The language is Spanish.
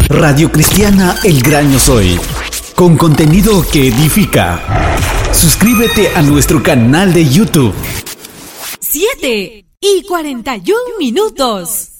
Radio Cristiana El Gran Yo Soy, con contenido que edifica. Suscríbete a nuestro canal de YouTube. 7:41 minutos.